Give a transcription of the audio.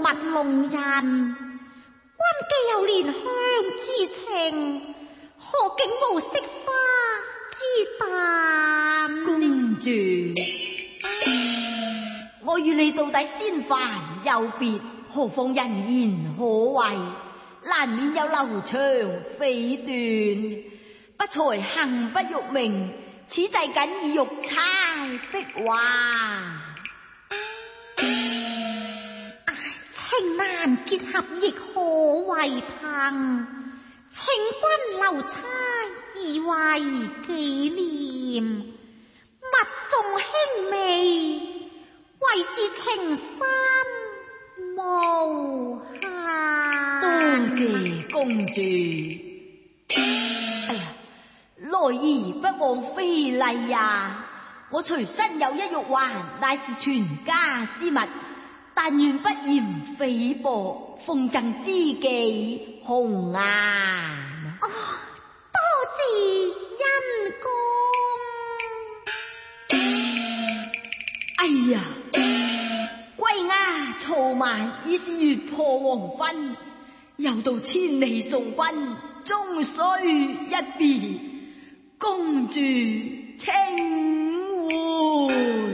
弄人，關既有蓮香之情，何竟無惜花之淡？ 公主，我與你到底先凡有別，何況人言可畏，難免有流長飛斷，不才幸不辱名，此際僅以玉釵的話。 情難結合亦可為憑，請君留釵以為紀念，物重輕微，為是情深無限。 多謝公主。哎呀，來而不往非禮呀！我隨身有一玉環，乃是全家之物，但願不嫌菲薄，奉贈知己紅顏。 多謝恩公。 哎呀，歸家嘈慢，已是月破黃昏，又到千里送君，終須一別。公主請回。